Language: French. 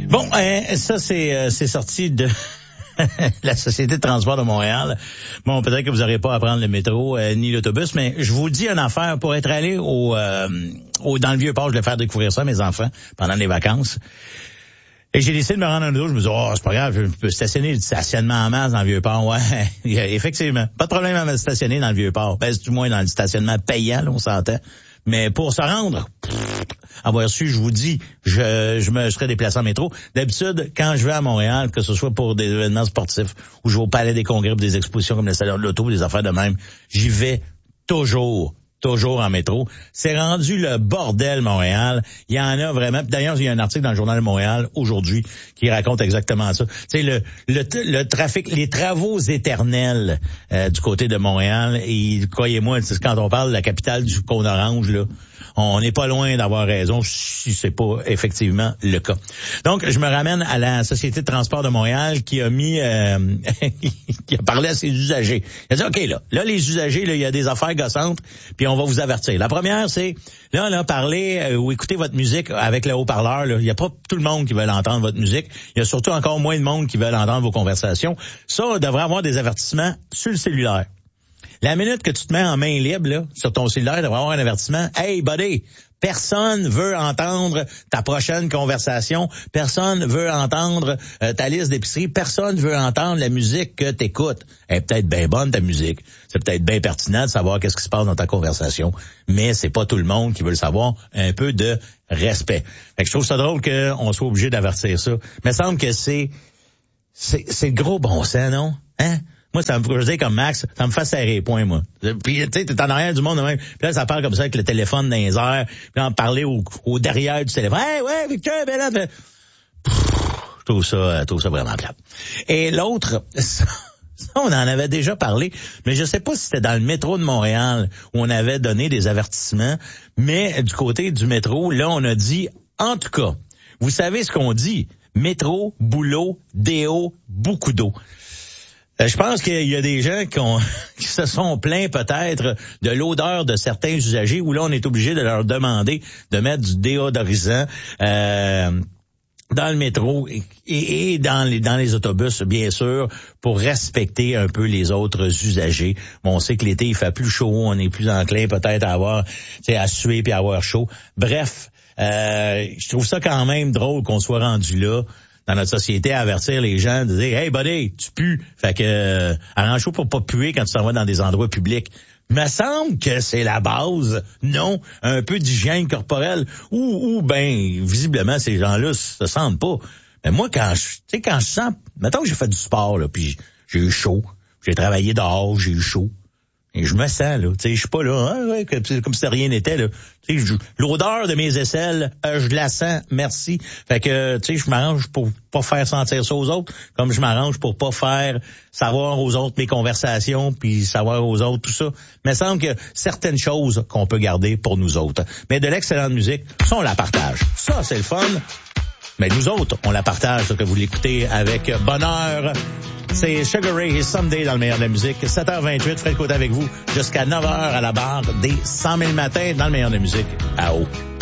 Bon, ça c'est sorti de la Société de transport de Montréal. Bon, peut-être que vous n'aurez pas à prendre le métro ni l'autobus, mais je vous dis une affaire. Pour être allé dans le Vieux-Port, je vais faire découvrir ça à mes enfants pendant les vacances. Et j'ai décidé de me rendre en auto. Je me dis, c'est pas grave, je peux stationner du stationnement en masse dans le Vieux-Port. Ouais, effectivement. Pas de problème à me stationner dans le Vieux-Port. Ben, du moins dans le stationnement payant, là, on s'entend. Mais pour se rendre, avoir su, je vous dis, je me serais déplacé en métro. D'habitude, quand je vais à Montréal, que ce soit pour des événements sportifs ou je vais au Palais des Congrès pour des expositions comme le Salon de l'Auto, des affaires de même, j'y vais toujours en métro. C'est rendu le bordel, Montréal. Il y en a vraiment. D'ailleurs, il y a un article dans le Journal de Montréal aujourd'hui qui raconte exactement ça. Tu sais, le trafic, les travaux éternels du côté de Montréal. Et croyez-moi, quand on parle de la capitale du cône orange, là, on n'est pas loin d'avoir raison si c'est pas effectivement le cas. Donc, je me ramène à la Société de transport de Montréal qui a mis qui a parlé à ses usagers. Il a dit, OK, là les usagers, là, il y a des affaires gossantes, puis on va vous avertir. La première, c'est là, parler ou écouter votre musique avec le haut-parleur. Là. Il n'y a pas tout le monde qui veut entendre votre musique. Il y a surtout encore moins de monde qui veut entendre vos conversations. Ça, on devrait avoir des avertissements sur le cellulaire. La minute que tu te mets en main libre là, sur ton cellulaire, il devrait avoir un avertissement. Hey, buddy, personne veut entendre ta prochaine conversation. Personne veut entendre ta liste d'épicerie. Personne veut entendre la musique que t'écoutes. Elle est peut-être bien bonne, ta musique. C'est peut-être bien pertinent de savoir qu'est-ce qui se passe dans ta conversation. Mais c'est pas tout le monde qui veut le savoir. Un peu de respect. Fait que je trouve ça drôle qu'on soit obligé d'avertir ça. Mais il semble que c'est le gros bon sens, non? Hein? Moi, ça me dire comme Max, ça me fait serrer les poings, moi. Puis, tu sais, t'es en arrière du monde de même. Puis là, ça parle comme ça avec le téléphone dans les airs. Puis là, on parlait au derrière du téléphone. Hey, ouais, Victor, ben là, je trouve ça vraiment plate. Et l'autre, ça, on en avait déjà parlé, mais je sais pas si c'était dans le métro de Montréal où on avait donné des avertissements, mais du côté du métro, là, on a dit, en tout cas, vous savez ce qu'on dit, métro, boulot, déo, beaucoup d'eau. Je pense qu'il y a des gens qui se sont plaints peut-être de l'odeur de certains usagers où là, on est obligé de leur demander de mettre du déodorisant dans le métro et dans les autobus, bien sûr, pour respecter un peu les autres usagers. Bon, on sait que l'été, il fait plus chaud, on est plus enclin peut-être à suer puis à avoir chaud. Bref, je trouve ça quand même drôle qu'on soit rendu là dans notre société à avertir les gens de dire « Hey, buddy, tu pues! » Fait que arrange-toi pour pas puer quand tu t'en vas dans des endroits publics. Me semble que c'est la base, non? Un peu d'hygiène corporelle ou ben, visiblement, ces gens-là se sentent pas. Mais moi, quand je sens... Mettons que j'ai fait du sport, là, puis j'ai eu chaud. J'ai travaillé dehors, j'ai eu chaud. Et je me sens, là, tu sais, je suis pas là, comme si rien n'était, là. Tu sais, l'odeur de mes aisselles, je la sens, merci. Fait que, tu sais, je m'arrange pour pas faire sentir ça aux autres, comme je m'arrange pour pas faire savoir aux autres mes conversations, puis savoir aux autres tout ça. Mais il semble que certaines choses qu'on peut garder pour nous autres. Mais de l'excellente musique, ça, on la partage. Ça, c'est le fun. Mais nous autres, on la partage, ça, que vous l'écoutez avec bonheur. C'est Sugar Ray et Someday dans le meilleur de la musique. 7h28, Fred Côté avec vous jusqu'à 9h à la barre des 100 000 matins dans le meilleur de la musique à eau.